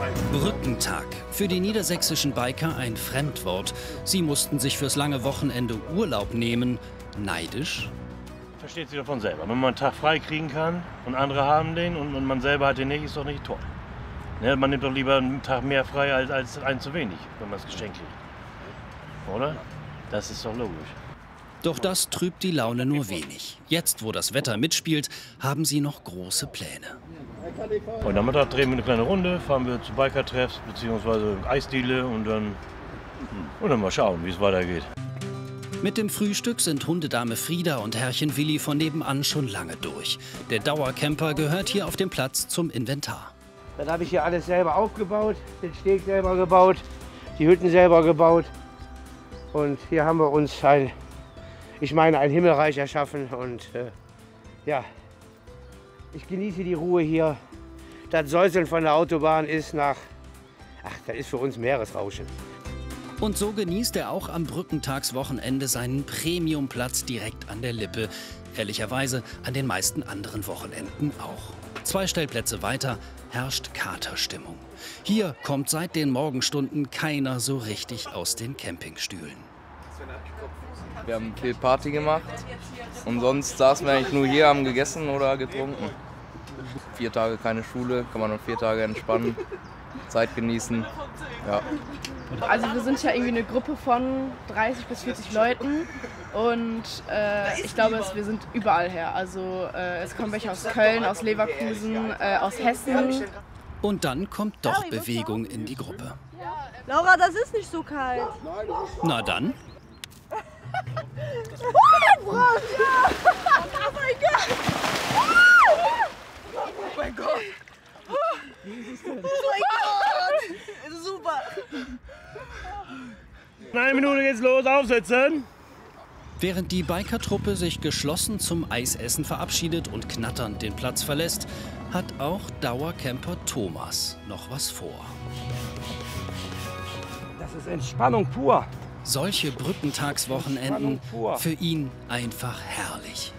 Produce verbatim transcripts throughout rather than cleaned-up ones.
Brückentag. Für die niedersächsischen Biker ein Fremdwort. Sie mussten sich fürs lange Wochenende Urlaub nehmen. Neidisch? Versteht sich doch von selber. Wenn man einen Tag frei kriegen kann und andere haben den und, und man selber hat den nicht, ist doch nicht toll. Ne, man nimmt doch lieber einen Tag mehr frei als, als einen zu wenig, wenn man das Geschenk kriegt. Oder? Das ist doch logisch. Doch das trübt die Laune nur wenig. Jetzt, wo das Wetter mitspielt, haben sie noch große Pläne. Heute Nachmittag drehen wir eine kleine Runde, fahren wir zu Biker-Treffs bzw. Eisdiele und dann, und dann mal schauen, wie es weitergeht. Mit dem Frühstück sind Hundedame Frieda und Herrchen Willi von nebenan schon lange durch. Der Dauercamper gehört hier auf dem Platz zum Inventar. Dann habe ich hier alles selber aufgebaut, den Steg selber gebaut, die Hütten selber gebaut. Und hier haben wir uns ein, ich meine, ein Himmelreich erschaffen. Und äh, ja, ich genieße die Ruhe hier. Das Säuseln von der Autobahn ist nach, ach, das ist für uns Meeresrauschen. Und so genießt er auch am Brückentagswochenende seinen Premiumplatz direkt an der Lippe. Ehrlicherweise an den meisten anderen Wochenenden auch. Zwei Stellplätze weiter herrscht Katerstimmung. Hier kommt seit den Morgenstunden keiner so richtig aus den Campingstühlen. Wir haben viel Party gemacht und sonst saßen wir eigentlich nur hier, haben gegessen oder getrunken. Vier Tage keine Schule, kann man noch vier Tage entspannen, Zeit genießen. Ja. Also wir sind ja irgendwie eine Gruppe von dreißig bis vierzig Leuten und äh, ich glaube, es, wir sind überall her. Also äh, es kommen welche aus Köln, aus Leverkusen, äh, aus Hessen. Und dann kommt doch Bewegung in die Gruppe. Laura, das ist nicht so kalt. Na dann. Oh mein Gott! Oh mein Gott! Oh mein Gott! Super! In einer Minute geht's los, aufsetzen! Während die Bikertruppe sich geschlossen zum Eisessen verabschiedet und knatternd den Platz verlässt, hat auch Dauercamper Thomas noch was vor. Das ist Entspannung pur. Solche Brückentagswochenenden für ihn einfach herrlich.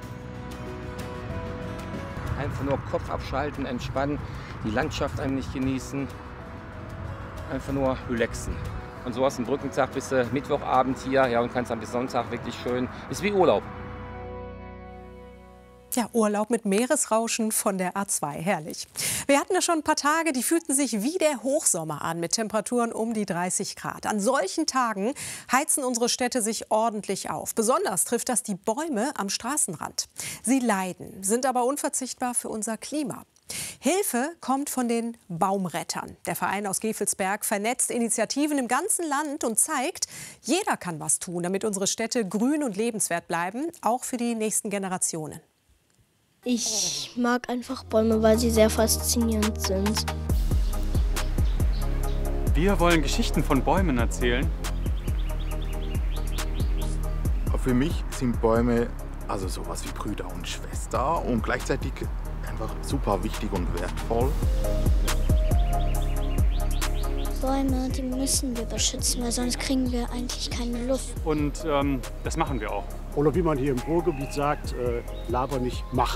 Einfach nur Kopf abschalten, entspannen, die Landschaft eigentlich genießen, einfach nur relaxen. Und so hast du einen Brückentag bis äh, Mittwochabend hier, ja, und kannst dann bis Sonntag wirklich schön, ist wie Urlaub. Ja, Urlaub mit Meeresrauschen von der A zwei, herrlich. Wir hatten ja schon ein paar Tage, die fühlten sich wie der Hochsommer an, mit Temperaturen um die dreißig Grad. An solchen Tagen heizen unsere Städte sich ordentlich auf. Besonders trifft das die Bäume am Straßenrand. Sie leiden, sind aber unverzichtbar für unser Klima. Hilfe kommt von den Baumrettern. Der Verein aus Gevelsberg vernetzt Initiativen im ganzen Land und zeigt, jeder kann was tun, damit unsere Städte grün und lebenswert bleiben, auch für die nächsten Generationen. Ich mag einfach Bäume, weil sie sehr faszinierend sind. Wir wollen Geschichten von Bäumen erzählen. Für mich sind Bäume also sowas wie Brüder und Schwester und gleichzeitig einfach super wichtig und wertvoll. Bäume, die müssen wir beschützen, weil sonst kriegen wir eigentlich keine Luft. Und ähm, das machen wir auch. Oder wie man hier im Ruhrgebiet sagt, äh, laber nicht, mach.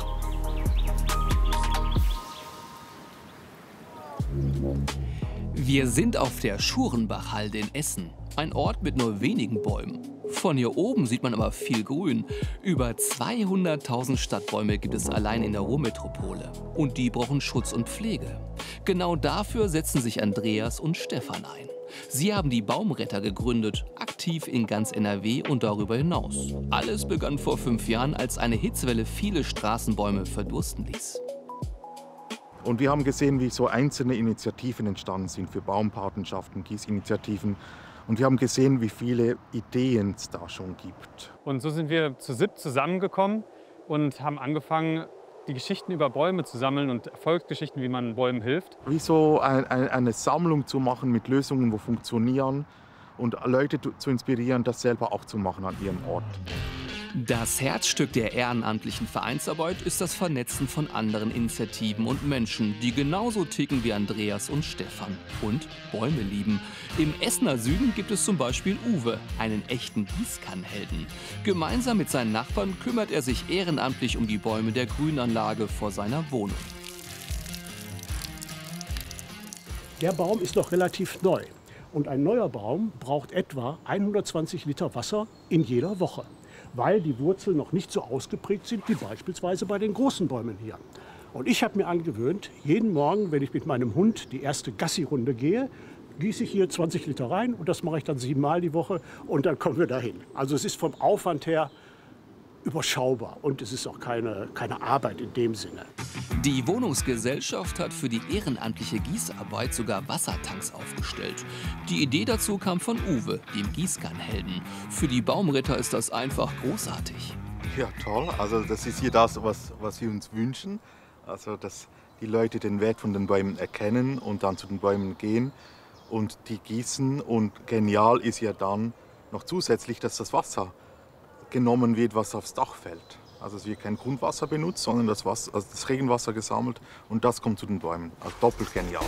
Wir sind auf der Schurenbachhalde in Essen. Ein Ort mit nur wenigen Bäumen. Von hier oben sieht man aber viel Grün. Über zweihunderttausend Stadtbäume gibt es allein in der Ruhrmetropole. Und die brauchen Schutz und Pflege. Genau dafür setzen sich Andreas und Stefan ein. Sie haben die Baumretter gegründet, aktiv in ganz N R W und darüber hinaus. Alles begann vor fünf Jahren, als eine Hitzewelle viele Straßenbäume verdursten ließ. Und wir haben gesehen, wie so einzelne Initiativen entstanden sind für Baumpatenschaften, Gießinitiativen. Und wir haben gesehen, wie viele Ideen es da schon gibt. Und so sind wir zu siebt zusammengekommen und haben angefangen, die Geschichten über Bäume zu sammeln und Erfolgsgeschichten, wie man Bäumen hilft. Wie so ein, ein, eine Sammlung zu machen mit Lösungen, die funktionieren und Leute zu inspirieren, das selber auch zu machen an ihrem Ort. Das Herzstück der ehrenamtlichen Vereinsarbeit ist das Vernetzen von anderen Initiativen und Menschen, die genauso ticken wie Andreas und Stefan und Bäume lieben. Im Essener Süden gibt es zum Beispiel Uwe, einen echten Gießkannenhelden. Gemeinsam mit seinen Nachbarn kümmert er sich ehrenamtlich um die Bäume der Grünanlage vor seiner Wohnung. Der Baum ist noch relativ neu. Und ein neuer Baum braucht etwa hundertzwanzig Liter Wasser in jeder Woche, weil die Wurzeln noch nicht so ausgeprägt sind wie beispielsweise bei den großen Bäumen hier. Und ich habe mir angewöhnt, jeden Morgen, wenn ich mit meinem Hund die erste Gassi-Runde gehe, gieße ich hier zwanzig Liter rein und das mache ich dann siebenmal die Woche und dann kommen wir dahin. Also es ist vom Aufwand her überschaubar und es ist auch keine, keine Arbeit in dem Sinne. Die Wohnungsgesellschaft hat für die ehrenamtliche Gießarbeit sogar Wassertanks aufgestellt. Die Idee dazu kam von Uwe, dem Gießkannenhelden. Für die Baumritter ist das einfach großartig. Ja, toll. Also das ist hier das, was, was wir uns wünschen. Also dass die Leute den Wert von den Bäumen erkennen und dann zu den Bäumen gehen und die gießen. Und genial ist ja dann noch zusätzlich, dass das Wasser genommen wird, was aufs Dach fällt. Also es wird kein Grundwasser benutzt, sondern das, Wasser, also das Regenwasser gesammelt und das kommt zu den Bäumen. Also doppelt genial.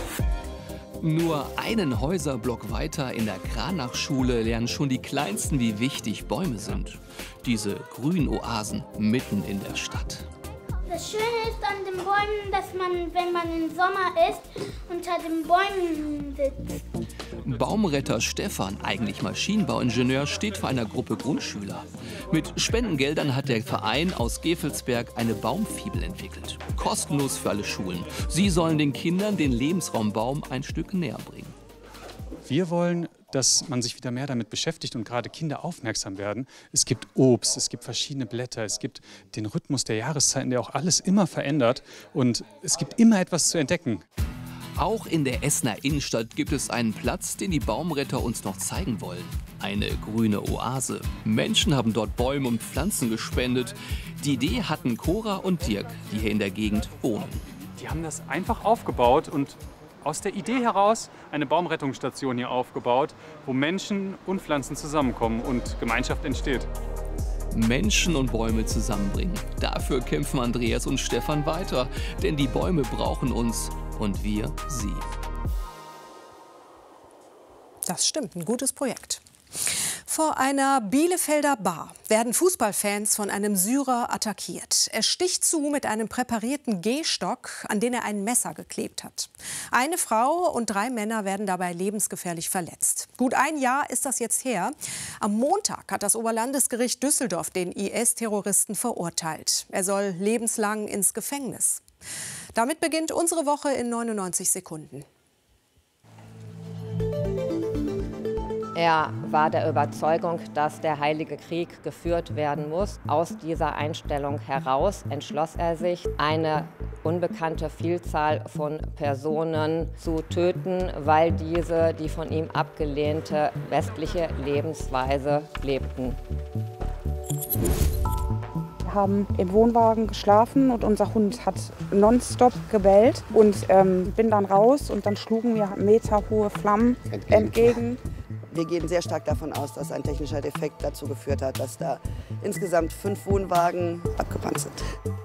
Nur einen Häuserblock weiter in der Kranachschule lernen schon die Kleinsten, wie wichtig Bäume sind. Diese Grünoasen mitten in der Stadt. Das Schöne ist an den Bäumen, dass man, wenn man im Sommer ist, unter den Bäumen sitzt. Baumretter Stefan, eigentlich Maschinenbauingenieur, steht vor einer Gruppe Grundschüler. Mit Spendengeldern hat der Verein aus Gevelsberg eine Baumfibel entwickelt. Kostenlos für alle Schulen. Sie sollen den Kindern den Lebensraum Baum ein Stück näher bringen. Wir wollen, dass man sich wieder mehr damit beschäftigt und gerade Kinder aufmerksam werden. Es gibt Obst, es gibt verschiedene Blätter, es gibt den Rhythmus der Jahreszeiten, der auch alles immer verändert. Und es gibt immer etwas zu entdecken. Auch in der Essener Innenstadt gibt es einen Platz, den die Baumretter uns noch zeigen wollen. Eine grüne Oase. Menschen haben dort Bäume und Pflanzen gespendet. Die Idee hatten Cora und Dirk, die hier in der Gegend wohnen. Die haben das einfach aufgebaut und aus der Idee heraus eine Baumrettungsstation hier aufgebaut, wo Menschen und Pflanzen zusammenkommen und Gemeinschaft entsteht. Menschen und Bäume zusammenbringen. Dafür kämpfen Andreas und Stefan weiter, denn die Bäume brauchen uns und wir sie. Das stimmt, ein gutes Projekt. Vor einer Bielefelder Bar werden Fußballfans von einem Syrer attackiert. Er sticht zu mit einem präparierten Gehstock, an den er ein Messer geklebt hat. Eine Frau und drei Männer werden dabei lebensgefährlich verletzt. Gut ein Jahr ist das jetzt her. Am Montag hat das Oberlandesgericht Düsseldorf den I S-Terroristen verurteilt. Er soll lebenslang ins Gefängnis. Damit beginnt unsere Woche in neunundneunzig Sekunden. Er war der Überzeugung, dass der Heilige Krieg geführt werden muss. Aus dieser Einstellung heraus entschloss er sich, eine unbekannte Vielzahl von Personen zu töten, weil diese die von ihm abgelehnte westliche Lebensweise lebten. Wir haben im Wohnwagen geschlafen und unser Hund hat nonstop gebellt. Und ähm, bin dann raus und dann schlugen mir meterhohe Flammen entgegen. entgegen. Wir gehen sehr stark davon aus, dass ein technischer Defekt dazu geführt hat, dass da insgesamt fünf Wohnwagen abgebrannt sind.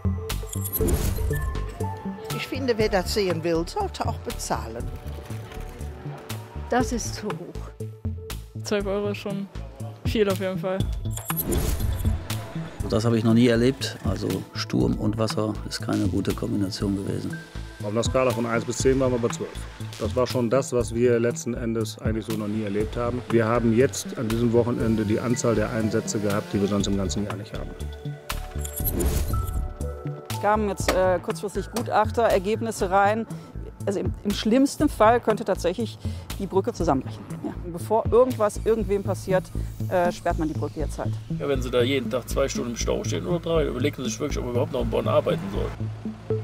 Ich finde, wer das sehen will, sollte auch bezahlen. Das ist zu hoch. zwölf Euro ist schon viel auf jeden Fall. Das habe ich noch nie erlebt. Also Sturm und Wasser ist keine gute Kombination gewesen. Auf einer Skala von eins bis zehn waren wir bei zwölf. Das war schon das, was wir letzten Endes eigentlich so noch nie erlebt haben. Wir haben jetzt an diesem Wochenende die Anzahl der Einsätze gehabt, die wir sonst im ganzen Jahr nicht haben. Es kamen jetzt äh, kurzfristig Gutachterergebnisse rein. Also im, im schlimmsten Fall könnte tatsächlich die Brücke zusammenbrechen. Ja. Bevor irgendwas irgendwem passiert, äh, sperrt man die Brücke jetzt halt. Ja, wenn Sie da jeden Tag zwei Stunden im Stau stehen oder drei, überlegen Sie sich wirklich, ob wir überhaupt noch in Bonn arbeiten sollen.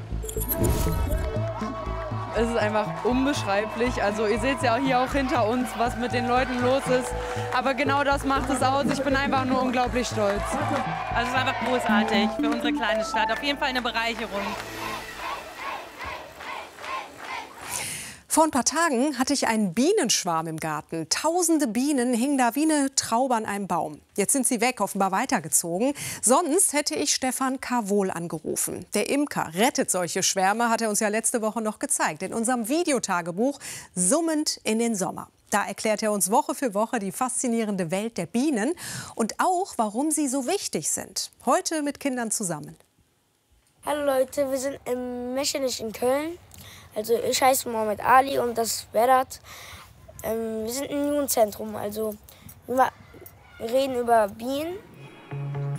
Es ist einfach unbeschreiblich. Also ihr seht ja hier auch hinter uns, was mit den Leuten los ist. Aber genau das macht es aus. Ich bin einfach nur unglaublich stolz. Also es ist einfach großartig für unsere kleine Stadt. Auf jeden Fall eine Bereicherung. Vor ein paar Tagen hatte ich einen Bienenschwarm im Garten. Tausende Bienen hingen da wie eine Traube an einem Baum. Jetzt sind sie weg, offenbar weitergezogen. Sonst hätte ich Stefan Karwohl angerufen. Der Imker rettet solche Schwärme, hat er uns ja letzte Woche noch gezeigt. In unserem Videotagebuch Summend in den Sommer. Da erklärt er uns Woche für Woche die faszinierende Welt der Bienen und auch, warum sie so wichtig sind. Heute mit Kindern zusammen. Hallo Leute, wir sind im Meschenich in Köln. Also ich heiße Mohammed Ali und das ist Vedat. Ähm, wir sind ein Jugendzentrum, also wir reden über Bienen.